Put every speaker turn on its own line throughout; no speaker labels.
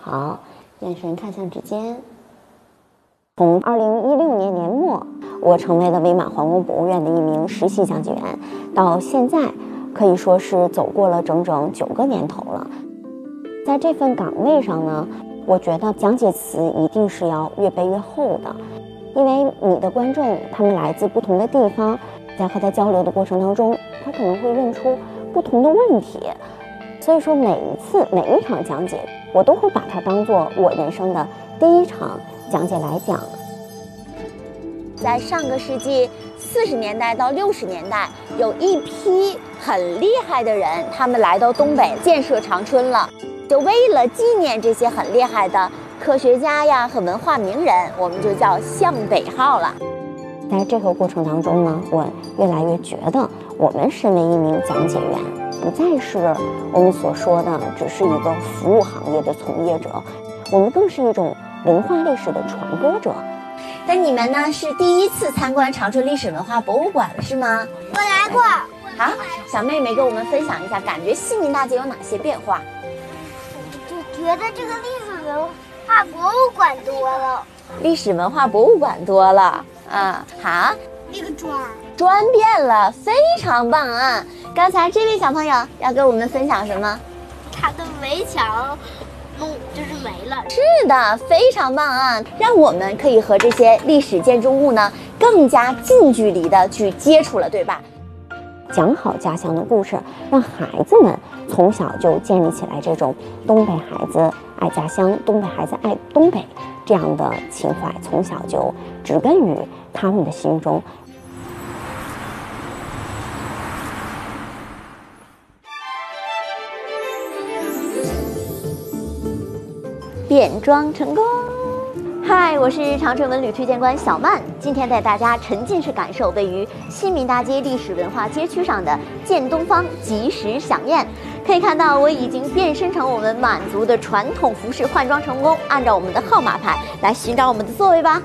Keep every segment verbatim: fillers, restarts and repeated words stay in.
好，眼神看向指尖。从二零一六年年末，我成为了伪满皇宫博物院的一名实习讲解员，到现在可以说是走过了整整九个年头了。在这份岗位上呢，我觉得讲解词一定是要越背越厚的，因为你的观众他们来自不同的地方，在和他交流的过程当中，他可能会问出不同的问题，所以说每一次每一场讲解，我都会把它当做我人生的第一场讲解来讲。
在上个世纪四十年代到六十年代，有一批很厉害的人，他们来到东北建设长春了。就为了纪念这些很厉害的科学家呀和文化名人，我们就叫向北号了。
在这个过程当中呢，我越来越觉得，我们身为一名讲解员，不再是我们所说的只是一个服务行业的从业者，我们更是一种文化历史的传播者。
那你们呢是第一次参观长春历史文化博物馆了是吗？
我来过。
好，小妹妹给我们分享一下，感觉西民大街有哪些变化？
就觉得这个历史文化博物馆多了。
历史文化博物馆多了啊，好。
那个砖儿，
砖变了，非常棒啊！刚才这位小朋友要跟我们分享什么？
它的围墙弄就是没了。
是的，非常棒啊！让我们可以和这些历史建筑物呢更加近距离的去接触了，对吧？
讲好家乡的故事，让孩子们从小就建立起来这种东北孩子爱家乡、东北孩子爱东北这样的情怀，从小就植根于他们的心中。
变装成功！嗨，我是长春文旅推荐官小曼，今天带大家沉浸式感受位于西民大街历史文化街区上的建东方即时飨宴。可以看到，我已经变身成我们满族的传统服饰，换装成功，按照我们的号码牌来寻找我们的座位吧。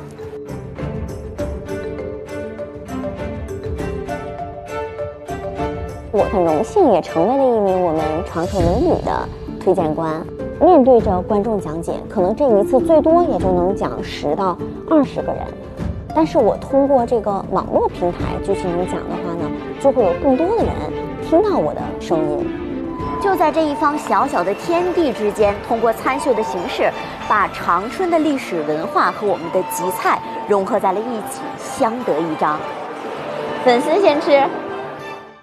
我很荣幸也成为了一名我们长春文旅的推荐官。面对着观众讲解，可能这一次最多也就能讲十到二十个人，但是我通过这个网络平台去进行讲的话呢，就会有更多的人听到我的声音。
就在这一方小小的天地之间，通过参绣的形式，把长春的历史文化和我们的集菜融合在了一起，相得益彰。粉丝先吃。